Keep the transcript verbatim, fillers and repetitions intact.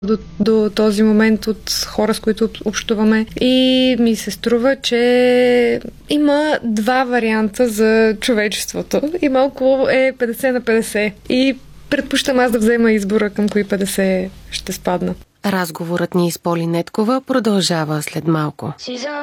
до, до този момент от хора, с които общуваме. И ми се струва, че има два варианта за човечеството. И малко е петдесет на петдесет. И предпочитам аз да взема избора към кои петдесет ще спадна. Разговорът ни с Поли Неткова продължава след малко.